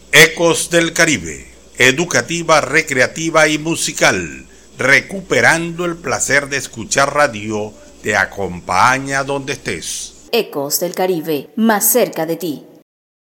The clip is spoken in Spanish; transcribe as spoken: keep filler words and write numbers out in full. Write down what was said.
Ecos del Caribe, educativa, recreativa y musical, recuperando el placer de escuchar radio, te acompaña donde estés. Ecos del Caribe, más cerca de ti.